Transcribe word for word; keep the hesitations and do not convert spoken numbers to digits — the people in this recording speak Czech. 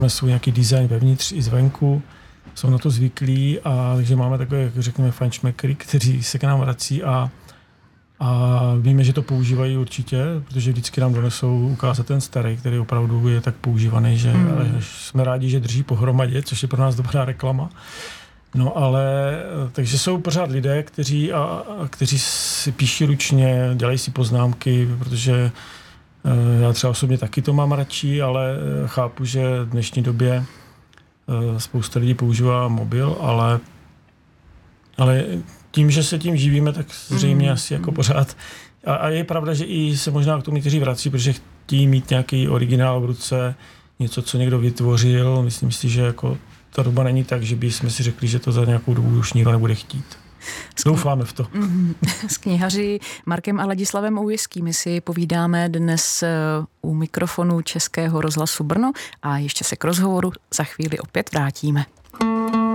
Jsou nějaký design vevnitř i zvenku, jsou na to zvyklí a takže máme takové, jak řekněme, fajnšmekry, kteří se k nám vrací a, a víme, že to používají určitě, protože vždycky nám donesou ukázat ten starý, který opravdu je tak používaný, že mm. ale jsme rádi, že drží pohromadě, což je pro nás dobrá reklama. No ale, takže jsou pořád lidé, kteří, a, a, kteří si píší ručně, dělají si poznámky, protože já třeba osobně taky to mám radši, ale chápu, že v dnešní době spousta lidí používá mobil, ale, ale tím, že se tím živíme, tak zřejmě mm. asi jako pořád. A, a je pravda, že i se možná k tomu někteří vrací, protože chtějí mít nějaký originál v ruce, něco, co někdo vytvořil. Myslím si, že jako ta doba není tak, že by jsme si řekli, že to za nějakou dobu už nikdo nebude chtít. S kni- Doufáme v to. S knihaři Markem a Ladislavem Oujeskými si povídáme dnes u mikrofonu Českého rozhlasu Brno a ještě se k rozhovoru za chvíli opět vrátíme.